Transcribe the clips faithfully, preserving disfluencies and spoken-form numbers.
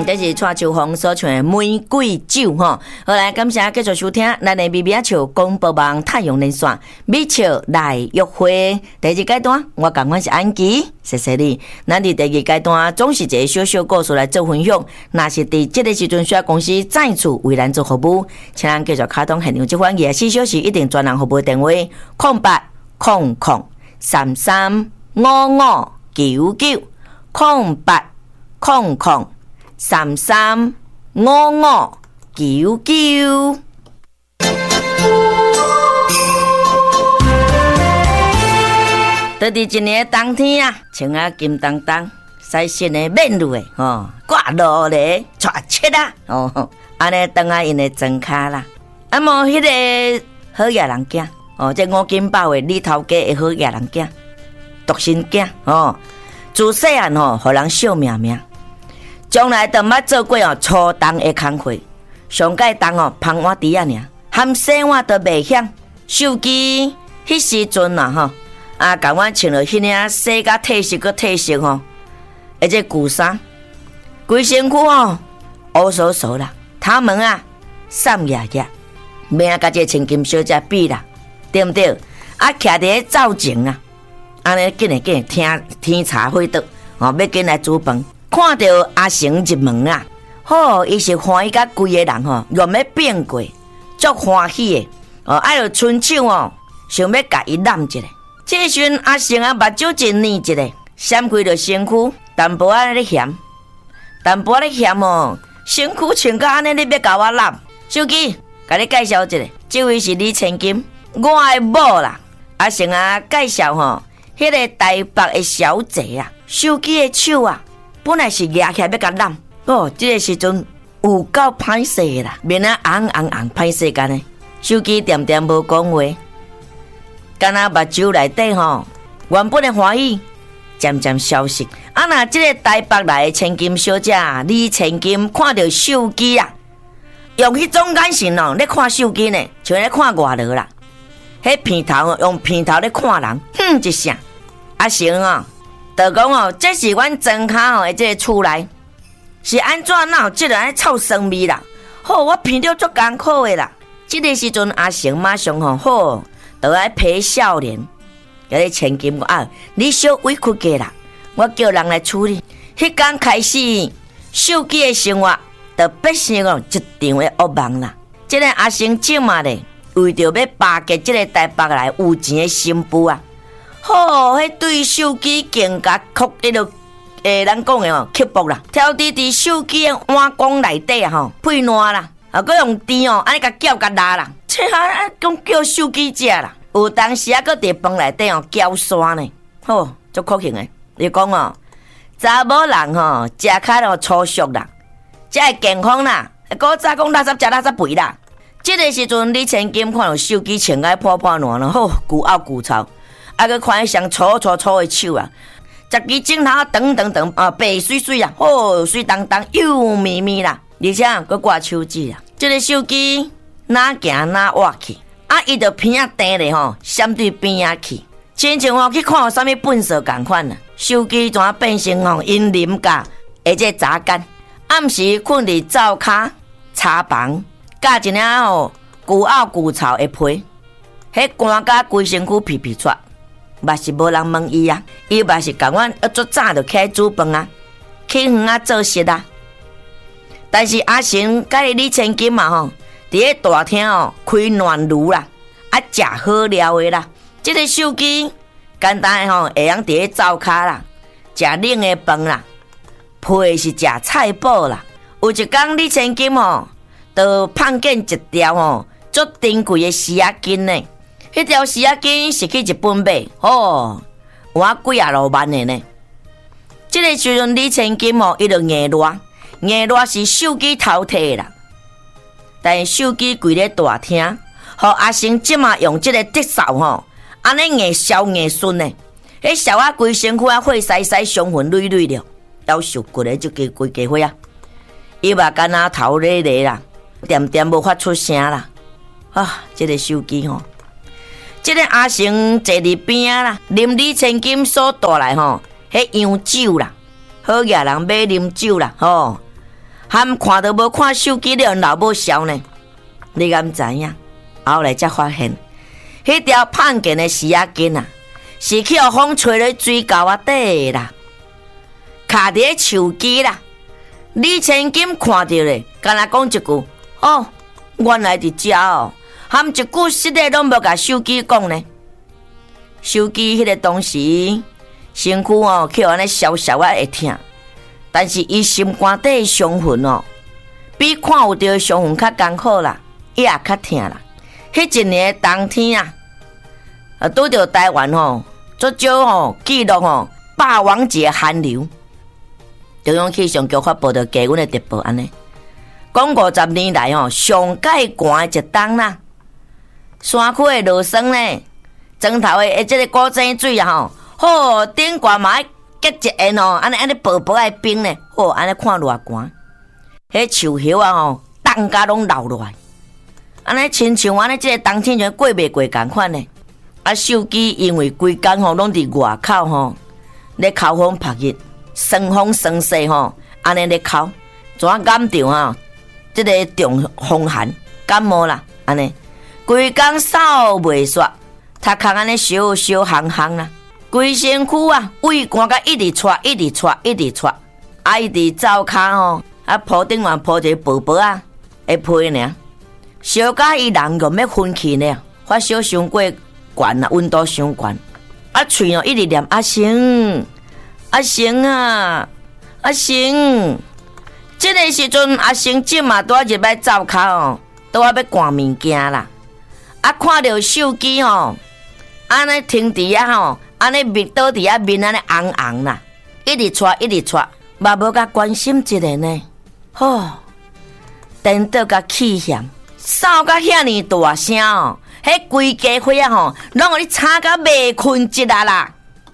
这是蔡秋凤所唱的《玫瑰酒》吼。好来，感谢继续收听咱的咪咪仔笑广播网太阳连线，美笑来约会第二阶段，我感觉是安琪，谢谢你。咱伫第二阶段总是一个小小故事来做分享，若是伫这个时阵需要公司再次为咱做服务，请咱继续卡通现场这款廿四小时一定专人服务电话：空八空空三三五五九九空八空空。三三五五九九，到伫一年冬天啊，穿啊金当当、晒身的面露的吼，挂落咧带切啊，哦，安尼当啊因的装卡啦，啊无迄个好野人囝哦，这五金包的里头家的好野人囝，独生囝哦，自细汉吼，互人笑命命。将来都捌做过哦，初冬的工课，上届冬哦，芳碗底啊尔，含洗碗都袂响。手机迄时阵啊吼，啊，甲阮穿了迄领洗甲褪色个褪色吼，而且旧衫，规身躯哦，乌索索啦，头毛啊，散压压，免甲这千金小姐比啦，对毋对？啊，徛伫灶前啊，安尼紧诶紧诶，听天茶会倒，哦，要紧来煮饭。看到阿成入门啊，吼，伊是欢喜甲规个人吼，原要变过，足欢喜的。哦，爱着伸手哦，想要甲伊揽一下。这时阵阿成啊，目睭真黏一个，闪开着身躯，淡薄仔咧嫌，淡薄仔咧嫌哦，身躯穿甲安尼，你要甲我揽？手机，甲你介绍一下，这位是李千金，我的某啦。阿成啊，介绍吼，迄个台北的小姐啊，手机的手啊。本来是举起来要甲揽，哦，这个时阵有够歹势啦，面啊红红红歹势干呢，手机点点无讲话，干那目睭内底吼，原本的欢喜渐渐消失。啊，那这个台北来的千金小姐李千金看到手机啊，用迄种眼神哦，咧看手机呢，像咧看外劳啦。迄片头用片头咧看人，哼一声，阿成啊。就讲哦，这是阮庄卡吼的这个厝内，是安怎哪有这个安臭生味啦？好，我闻到足艰苦的啦。这个时阵阿成马上吼好，就爱陪笑脸，甲你千金讲啊，你小委屈过啦，我叫人来处理。迄天开始，手机的生活就变成哦一场的噩梦啦。这个阿成今嘛咧，为着要巴结这个台北来有钱的新妇啊。好，迄对手机更加酷，迄个诶，咱讲的吼，刻薄啦，挑滴滴手机的碗缸内底啊吼，配烂啦，啊，佮用电哦，安尼甲搅甲拉啦，切啊，讲叫手机食啦，有当时啊，佮伫饭内底哦搅沙呢，吼，足可行的。伊讲哦，查某人吼，食较咯粗俗啦，才会健康啦，古早讲垃圾食垃圾肥啦。这个时阵，李千金看到手机穿个破破烂烂，吼，旧拗旧臭。啊！佮看迄双粗粗粗的手啊，十支镜头长长长啊，白水水啊，好水当当，又咪咪啦，而且佮挂手指啊。这个手机哪行哪挖去，啊，伊就偏啊低咧吼，闪对边啊去，亲像吼去看有啥物粪扫共款啊。手机怎变成吼因啉架，而且杂干，暗时困伫灶骹、茶房，加一领吼旧拗旧臭的被，迄寒甲规身躯皮皮出。嘛是无人问伊啊，伊嘛是共阮一早早就起来煮饭啊，去园啊做事啊。但是阿成甲李千金嘛吼，伫咧大厅哦开暖炉啦，啊食好料的啦。即、这个手机简单的吼，会用伫咧灶骹啦，食冷的饭啦，配是食菜脯啦。有一天李千金吼，就碰见一条吼足珍贵的丝仔巾呢。迄条丝仔巾是去日本买，哦，有啊几啊罗万的呢。这个时阵李千金哦，伊就硬热，硬热是手机偷摕啦。但是手机跪咧大厅，互阿成即马用这个竹扫吼，安尼硬烧硬顺呢。迄烧啊规身躯啊血洗洗，伤痕累累了，夭寿骨的就加规家伙啊。伊嘛干那头咧咧啦，点点无发出声啦。啊，这个手机吼。这个阿成坐伫边啦，啉李千金所带来吼，迄洋酒啦，好野人买啉酒啦，吼， 含看都无看手机了，老母笑呢？你敢知影？后来才发现，迄条胖见的丝仔巾啊，是去互风吹咧水沟啊底啦，卡伫手机啦。李千金看到咧，敢若讲一句：“哦，原来伫遮哦。”含一句实在拢无甲手机讲呢。手机迄个当时身躯哦，去安尼小小啊会痛，但是伊心肝底伤痕哦，比看有着伤痕较艰苦啦，伊也较痛啦。迄一年的冬天啊，啊拄着台湾吼，足少吼记录吼霸王级寒流。中央气象局发布着低温的特报安尼，讲五十年来吼上介寒的一冬啦。山区的落霜呢，庄头的诶，即个古井水啊吼，好顶悬嘛爱结一缘哦，安尼安尼薄薄的冰呢，好安尼看偌寒。迄树叶啊吼，冻甲拢流落来，安尼亲像安尼即个冬天就过袂过共款呢。啊，手机因为规工吼拢伫外口吼，咧烤风晒日，霜风霜势吼，安尼咧烤，怎啊染着吼？即个中风寒感冒啦，安尼。规工扫袂煞，头壳安尼烧烧烘烘啦，规身躯啊胃寒甲一直喘，一直喘，一直喘，啊伊伫灶骹吼，啊铺顶完铺一个薄薄啊的被尔，烧甲伊人用要昏去呢，发烧伤过悬啊，温度伤悬，啊喙哦一直念阿成，阿成啊，阿成，这个时阵阿成即嘛拄啊入来灶骹哦，拄啊要赶物件啦。啊，看到手机吼，安尼停伫啊吼，安尼面倒伫啊面安尼红红啦，一直撮一直撮，嘛无甲关心一下呢。吼，电倒甲气险，扫甲遐尼大声哦，迄规家伙啊吼，拢互你吵甲袂困一啊啦。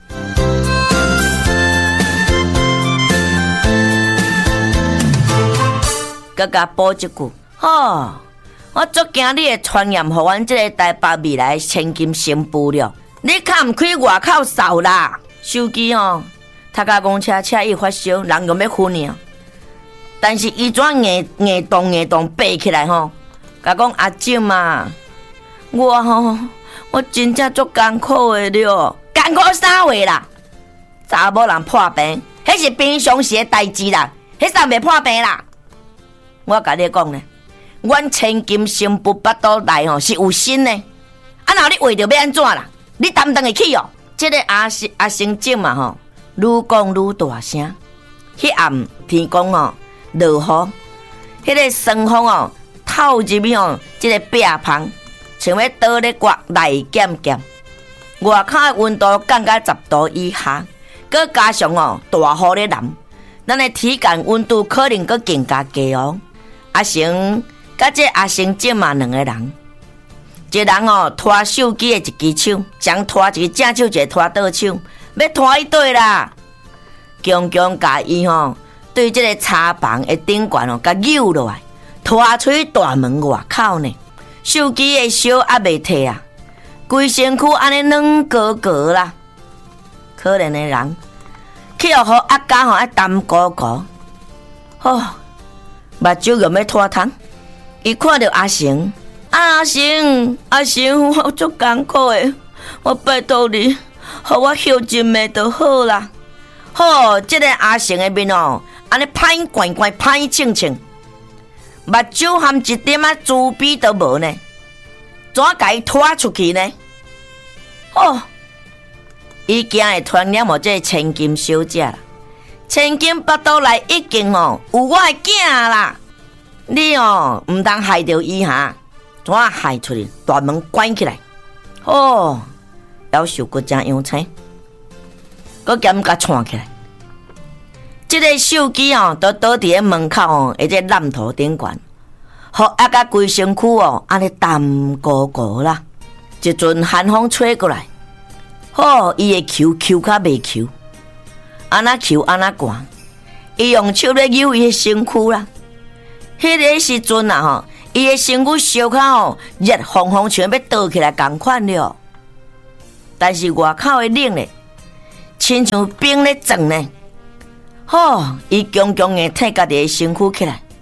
佮甲补一句，吼。我足惊你会传染互阮即个台北未来千金新妇了。你较毋开外口扫啦，手机哦，头家公车车伊发烧，人用要昏呢。但是伊怎硬硬动硬动爬起来吼，甲讲阿舅嘛，我吼我真正足艰苦的了，艰苦啥话啦？查某人破病，迄是平常时的代志啦，迄啥袂破病啦？我甲你讲呢。阮千金新妇巴肚内吼是有心呢，啊！若你为着要安怎啦？你担当会起哦？即、这个阿生阿生姐嘛吼，愈讲愈大声。迄暗天公吼落雨，迄、那个霜风哦透入去哦，即、这个壁棚像要倒咧刮内咸咸。外口的温度降到十度以下，佮加上哦大雨咧淋，咱的体感温度可能佮更加低哦。阿成。甲这阿成姐嘛两个人，一人哦拖手机的一只手，将拖一个正手，一个拖倒手，要拖伊对啦，强强甲伊吼对这个茶房的顶悬哦，甲扭落来，拖出去大门外口呢。手机的手还袂摕啊，规身躯安尼软高高啦。可怜的人，去互阿家吼爱担高高，吼目睭又要拖汤。伊看到阿成，阿成，阿成，我足艰苦的，我拜托你，互我休一暝就好啦。好，这个阿成的面哦，安尼歹怪怪，歹清清，目睭含一点仔珠笔都无呢，怎甲伊拖出去呢？哦，伊惊会传染我这千金小姐啦，千金巴肚内已经哦有我的囝啦。你哦，唔通害着伊哈，怎啊害出去？大门关起来，哦，夭寿阁真样青，阁兼甲串起来。这个手机哦，都倒伫咧门口哦，而且烂头顶悬，互啊甲规身躯哦，安尼淡糊糊啦。一阵寒风吹过来，哦，伊会求求较袂求，安那求安那寒，伊用手咧扭伊的身躯啦。迄个时阵啊吼，伊的身躯烧烤吼热烘烘，像要倒起来共款了。但是外口的冷咧，亲像冰咧撞呢。吼、哦，伊强强的替家己的身躯起来，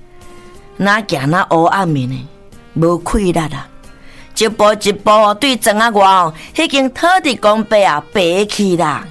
哪行哪黑暗面呢，无气力啊！一步一步对庄仔外哦，已经土地公伯啊爬去啦。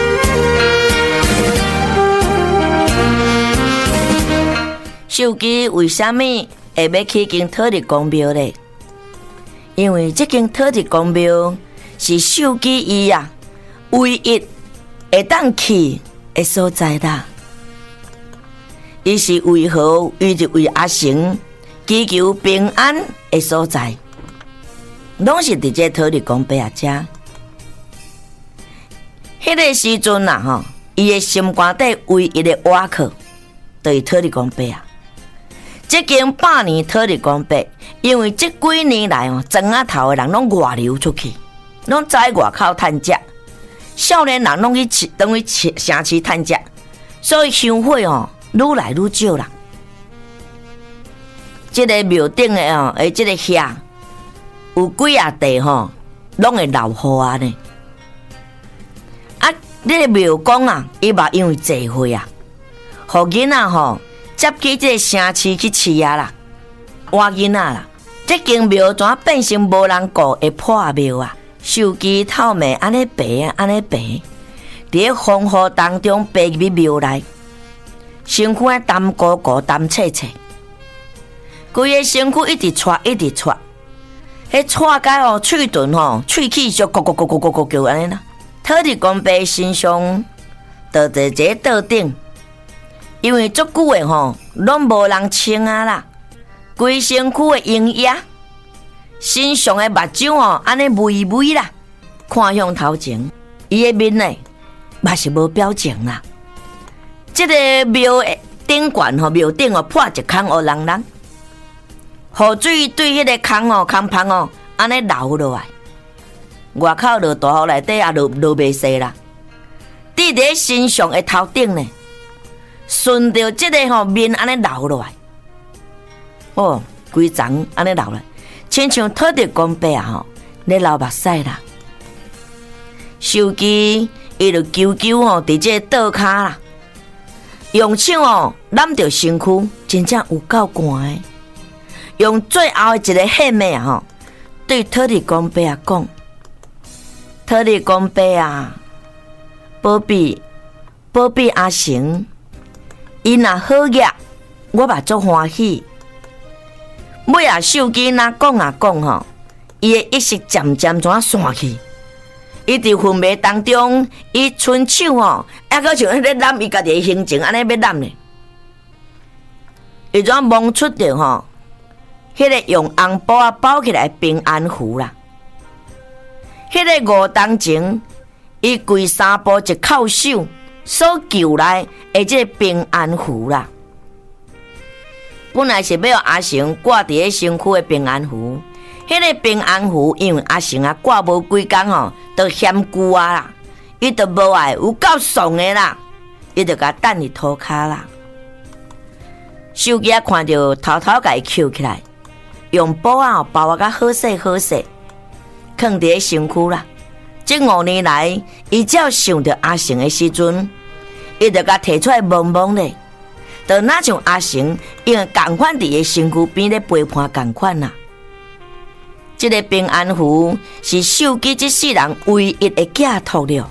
秀基为什么会要去间土地公庙呢？因为这间土地公庙是秀基伊啊唯一会当去的所在啦。伊是为何伊就为阿成祈求平安的所在，拢是伫这土地公伯啊遮。迄个时阵啊，吼，伊的心肝底唯一的倚靠，就是土地公伯啊。这间百年土地公伯，因为这几年来哦，庄仔头的人拢外流出去，拢在外口趁食，少年人拢去等于城市趁食，所以香火哦愈来愈少啦。这个庙顶的哦，诶，这个遐有几啊地吼，拢会老雨啊呢。啊，这个庙公啊，伊嘛因为聚会啊，互囡仔吼。接去这个城市去饲啊啦，活囡仔啦，这间庙怎变成无人顾的破庙啊？手机透明安尼白啊，安尼白，伫风雨当中爬入庙内，身躯啊澹鼓鼓、澹切切，规个身躯一直喘，一直喘，迄喘解哦，喙唇吼，喙齿就咕咕咕咕咕咕叫安尼啦。土地公伯身上倒在一个桌顶。因为足久的吼，拢无人清啊啦，规身躯的营液，身上的目睭哦，安尼微微啦，看向头前，伊的面呢，嘛是无表情啦。这个庙的顶悬吼，庙顶哦破一孔黑人人，雨水对迄个孔哦、孔芳哦，安尼流落来，外口落大雨内底也落落袂细啦，滴伫身上的头顶呢。顺着这个吼面安尼流落来，哦，规层安尼流来，亲像土地公伯啊吼，咧流目屎啦。手机伊就啾啾吼伫这倒骹啦，用手哦揽着身躯，真正有够寒的。用最后的一个献媚啊吼，对土地公伯啊讲：土地公伯啊，保庇保庇阿成。伊若好业，我嘛足欢喜。尾啊，手机若讲啊讲吼，伊的意识渐渐怎啊散去？伊伫昏迷当中，伊伸手吼，还阁像咧揽伊家己的心情，安尼要揽呢。伊怎摸出着吼，迄个用红布啊包起来平安符啦。迄个五当前，伊跪三步一叩首。所求来的这个平安符啦，本来是要阿成挂伫个身躯的平安符，迄、那个平安符因为阿成啊挂无几工吼，都嫌旧啊啦，伊都无爱有够爽的啦，伊就甲等伫涂骹啦。手机啊看到偷偷甲伊捡起来，用布啊包啊甲好势好势，放伫个身躯啦。这五年来，伊只要想到阿成的时阵，伊就甲摕出来摸摸咧，就哪像阿成因为共款伫个身躯边咧陪伴共款啦。这个平安符是手机这世人唯一的寄托了。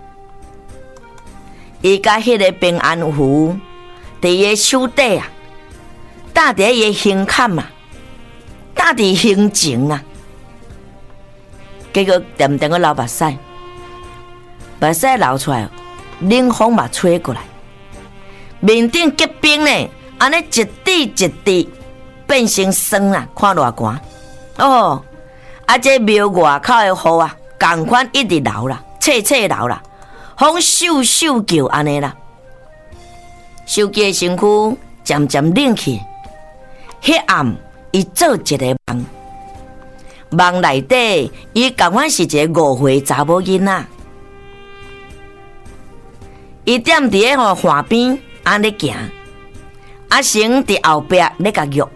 伊甲迄个平安符伫伊个手底啊，搭伫伊个胸坎啊，搭伫胸前啊。结果点点个流目屎，目屎流出来，冷风嘛吹过来，面顶结冰呢，安尼一滴一滴变成霜啦，看偌寒哦！啊，这庙外口的雨啊，共款一直流啦，切切流啦，风咻咻叫安尼啦，手机的身躯渐渐冷去，黑暗伊做一个梦。梦内底，伊共款是一个五岁查某囡仔，伊踮伫个河岸边安尼行，阿成伫后壁咧甲约，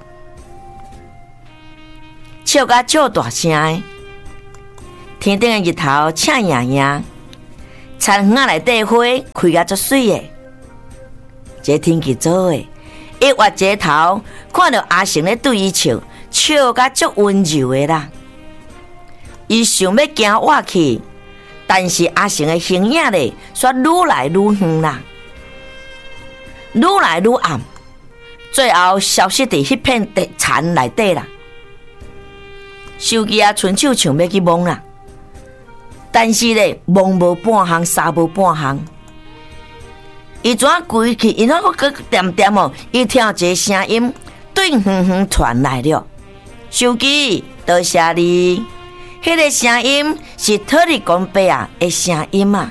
笑甲笑大声的。天顶的日头赤莹莹，田园内底花开甲足水的，这天气做的， 伊挖一个头，看到阿成咧对伊笑，笑甲足温柔的啦。伊想要行挖去，但是阿成的形影咧，却愈来愈远啦，愈来愈暗，最后消失伫迄片地田内底啦。手机啊，伸手想要去摸啦，但是咧摸无半项，杀无半项。伊怎啊规去？伊那个点点哦，伊听一个声音，对远远传来了。手机，多谢你。迄、那个声音是特里公伯啊的声音啊。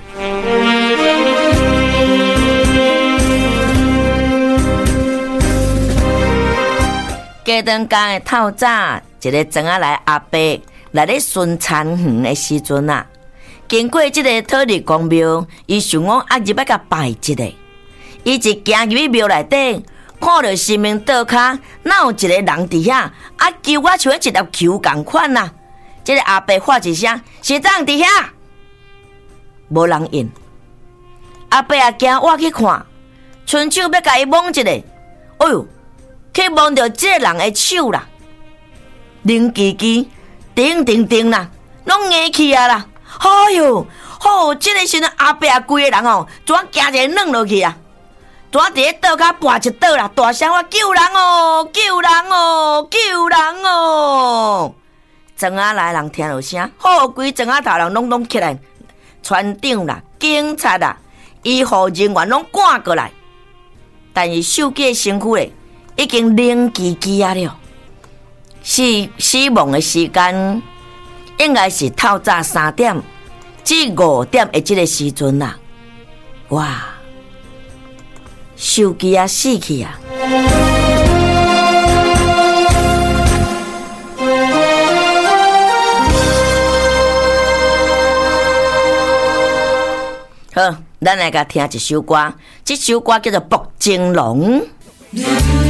加长江的透早，一个庄仔来阿伯来咧巡田园的时阵啊，经过这个特里公庙，伊想讲啊入要甲拜一个。伊一行入去庙内底，看到神明桌骹，哪有一个人伫遐，啊求我像一粒球共款呐。这个阿伯喊一声：“是长伫遐。”无人应。阿伯也惊我去看，伸手要甲伊摸一个，哎呦，去摸到这个人的手啦，灵叽叽，叮叮叮啦，拢硬去啊啦！哎呦，好，这个时阵阿伯啊，规个人哦，怎惊一个软落去啊？怎伫咧倒骹跋一倒啦？大声话救人哦，救人哦，救人哦！庄仔来人听到声，好，规庄仔头人拢拢起来，船长啦、警察啦、医护人员拢赶过来，但是手机的身躯咧已经冷叽叽啊了。死死亡的时间应该是透早三点至五点的这个时阵啦。哇！手机啊死去啊！好，咱来甲听一首歌，这首歌叫做《北京龙》。